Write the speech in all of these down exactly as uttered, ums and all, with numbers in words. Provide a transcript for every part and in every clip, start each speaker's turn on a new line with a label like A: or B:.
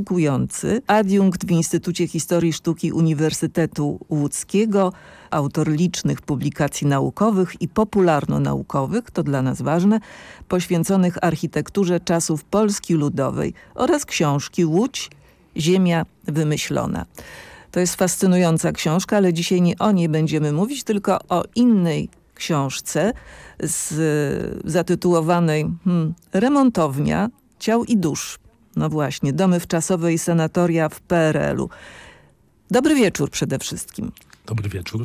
A: praktikujący, adiunkt w Instytucie Historii Sztuki Uniwersytetu Łódzkiego, autor licznych publikacji naukowych i popularno-naukowych, to dla nas ważne, poświęconych architekturze czasów Polski Ludowej oraz książki Łódź, Ziemia wymyślona. To jest fascynująca książka, ale dzisiaj nie o niej będziemy mówić, tylko o innej książce z, zatytułowanej hmm, Remontownia ciał i dusz. No właśnie, domy wczasowe i sanatoria w P R L u. Dobry wieczór przede wszystkim.
B: Dobry wieczór.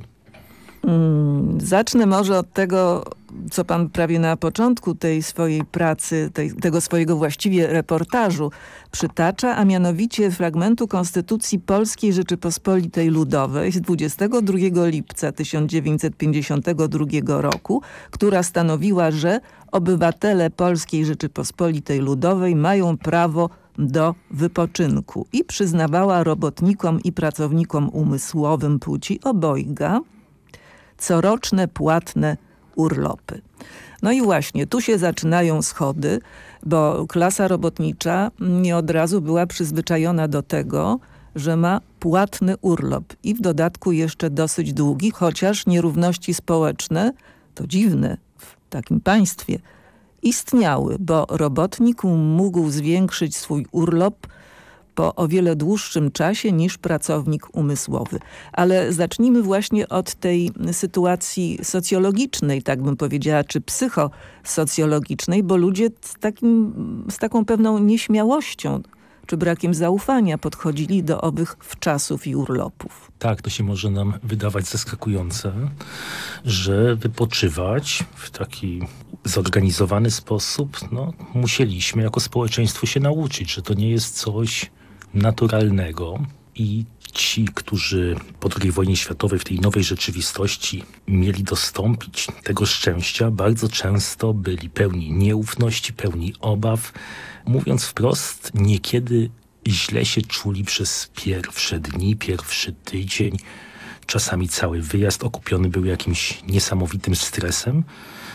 A: Hmm, zacznę może od tego, co pan prawie na początku tej swojej pracy, tej, tego swojego właściwie reportażu przytacza, a mianowicie fragmentu Konstytucji Polskiej Rzeczypospolitej Ludowej z dwudziestego drugiego lipca tysiąc dziewięćset pięćdziesiątego drugiego roku, która stanowiła, że obywatele Polskiej Rzeczypospolitej Ludowej mają prawo do wypoczynku i przyznawała robotnikom i pracownikom umysłowym płci obojga coroczne płatne urlopy. No i właśnie, tu się zaczynają schody, bo klasa robotnicza nie od razu była przyzwyczajona do tego, że ma płatny urlop i w dodatku jeszcze dosyć długi, chociaż nierówności społeczne, to dziwne w takim państwie, istniały, bo robotnik mógł zwiększyć swój urlop po o wiele dłuższym czasie niż pracownik umysłowy. Ale zacznijmy właśnie od tej sytuacji socjologicznej, tak bym powiedziała, czy psychosocjologicznej, bo ludzie z, takim, z taką pewną nieśmiałością czy brakiem zaufania podchodzili do owych wczasów i urlopów.
B: Tak, to się może nam wydawać zaskakujące, że wypoczywać w taki zorganizowany sposób, no, musieliśmy jako społeczeństwo się nauczyć, że to nie jest coś naturalnego i ci, którzy po drugiej wojnie światowej w tej nowej rzeczywistości mieli dostąpić tego szczęścia, bardzo często byli pełni nieufności, pełni obaw. Mówiąc wprost, niekiedy źle się czuli przez pierwsze dni, pierwszy tydzień. Czasami cały wyjazd okupiony był jakimś niesamowitym stresem,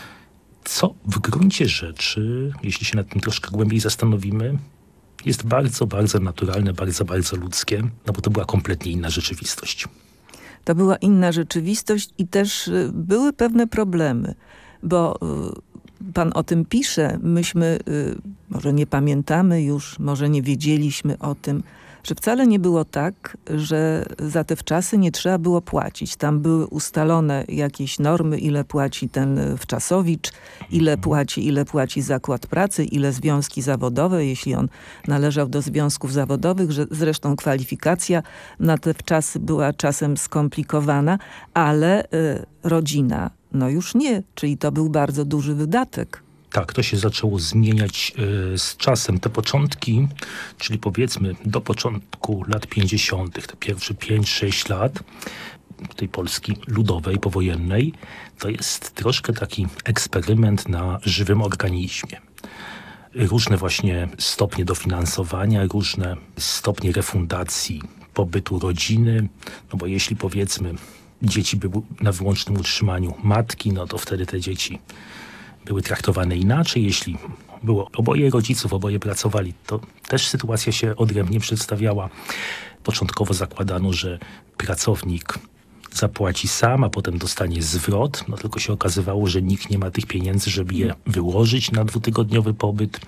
B: co w gruncie rzeczy, jeśli się nad tym troszkę głębiej zastanowimy, jest bardzo, bardzo naturalne, bardzo, bardzo ludzkie, no bo to była kompletnie inna rzeczywistość.
A: To była inna rzeczywistość i też były pewne problemy, bo pan o tym pisze, myśmy może nie pamiętamy już, może nie wiedzieliśmy o tym, że wcale nie było tak, że za te wczasy nie trzeba było płacić. Tam były ustalone jakieś normy, ile płaci ten wczasowicz, ile płaci, ile płaci zakład pracy, ile związki zawodowe, jeśli on należał do związków zawodowych, że zresztą kwalifikacja na te wczasy była czasem skomplikowana, ale y, rodzina, no już nie, czyli to był bardzo duży wydatek.
B: Tak, to się zaczęło zmieniać y, z czasem. Te początki, czyli powiedzmy do początku lat pięćdziesiątych, te pierwsze pięć sześć lat tej Polski ludowej, powojennej, to jest troszkę taki eksperyment na żywym organizmie. Różne właśnie stopnie dofinansowania, różne stopnie refundacji pobytu rodziny, no bo jeśli powiedzmy dzieci były na wyłącznym utrzymaniu matki, no to wtedy te dzieci były traktowane inaczej. Jeśli było oboje rodziców, oboje pracowali, to też sytuacja się odrębnie przedstawiała. Początkowo zakładano, że pracownik zapłaci sam, a potem dostanie zwrot. No tylko się okazywało, że nikt nie ma tych pieniędzy, żeby je wyłożyć na dwutygodniowy pobyt.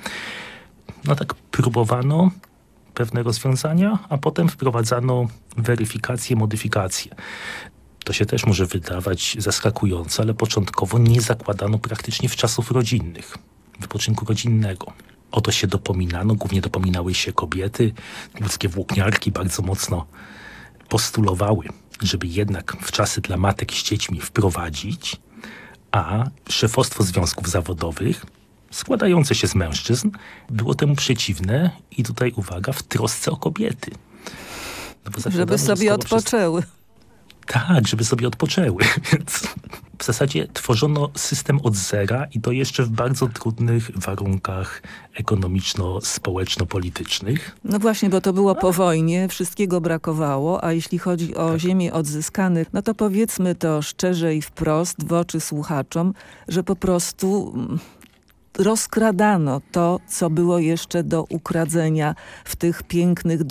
B: No tak próbowano pewne rozwiązania, a potem wprowadzano weryfikację, modyfikację. To się też może wydawać zaskakujące, ale początkowo nie zakładano praktycznie wczasów rodzinnych, wypoczynku rodzinnego. O to się dopominano, głównie dopominały się kobiety. Ludzkie włókniarki bardzo mocno postulowały, żeby jednak wczasy dla matek z dziećmi wprowadzić, a szefostwo związków zawodowych, składające się z mężczyzn, było temu przeciwne i tutaj uwaga, w trosce o kobiety.
A: No żeby sobie odpoczęły.
B: Przez... Tak, żeby sobie odpoczęły. Więc w zasadzie tworzono system od zera i to jeszcze w bardzo trudnych warunkach ekonomiczno-społeczno-politycznych.
A: No właśnie, bo to było po wojnie, wszystkiego brakowało, a jeśli chodzi o tak. ziemię odzyskanych, no to powiedzmy to szczerze i wprost w oczy słuchaczom, że po prostu rozkradano to, co było jeszcze do ukradzenia w tych pięknych